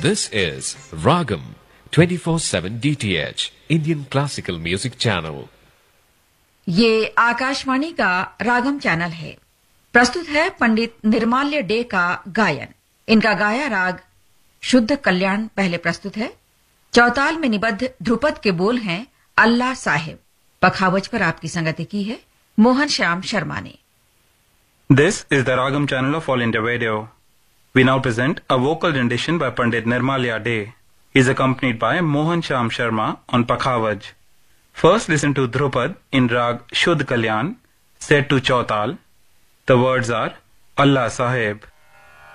This is Ragam 24/7 DTH Indian Classical Music Channel. ये आकाशवाणी का रागम channel है। प्रस्तुत है पंडित निर्माल्य डे का गायन। इनका गाया राग शुद्ध कल्याण पहले प्रस्तुत है। चौताल में निबद्ध ध्रुपद के बोल हैं अल्लाह साहिब। पखावज पर आपकी संगति की है मोहन श्याम शर्मा ने। This is the Ragam channel of All India Radio. We now present a vocal rendition by Pandit Nirmalya Day. He is accompanied by Mohan Sham Sharma on Pakhavaj. First listen to Dhrupad in Rag Shuddh Kalyan, set to Chautal. The words are Allah Sahib.